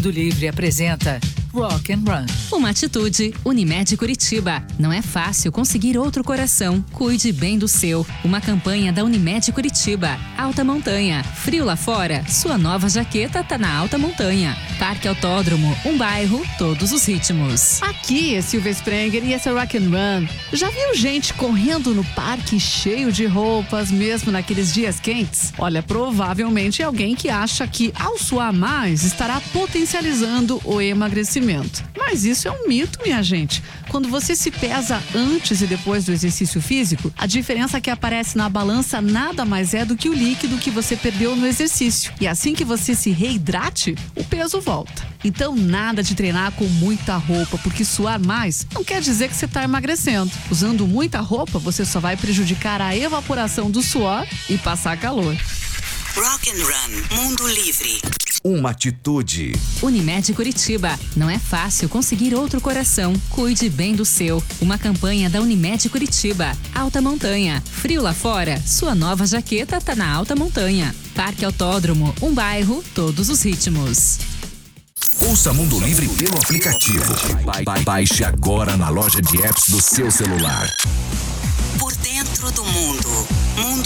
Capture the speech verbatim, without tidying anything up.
Mundo Livre apresenta Rock and Run. Uma atitude, Unimed Curitiba. Não é fácil conseguir outro coração. Cuide bem do seu. Uma campanha da Unimed Curitiba. Alta Montanha. Frio lá fora? Sua nova jaqueta tá na Alta Montanha. Parque Autódromo. Um bairro, todos os ritmos. Aqui é Silvia Sprenger e esse é Rock and Run. Já viu gente correndo no parque cheio de roupas, mesmo naqueles dias quentes? Olha, provavelmente é alguém que acha que ao suar mais estará potencializando o emagrecimento. Mas isso é um mito, minha gente. Quando você se pesa antes e depois do exercício físico, a diferença que aparece na balança nada mais é do que o líquido que você perdeu no exercício. E assim que você se reidrate, o peso volta. Então nada de treinar com muita roupa, porque suar mais não quer dizer que você está emagrecendo. Usando muita roupa, você só vai prejudicar a evaporação do suor e passar calor. Rock and Run, Mundo Livre. Uma atitude. Unimed Curitiba. Não é fácil conseguir outro coração. Cuide bem do seu. Uma campanha da Unimed Curitiba. Alta Montanha. Frio lá fora? Sua nova jaqueta tá na Alta Montanha. Parque Autódromo. Um bairro, todos os ritmos. Ouça Mundo Livre pelo aplicativo. Ba- ba- Baixe agora na loja de apps do seu celular. Por dentro do mundo. Mundo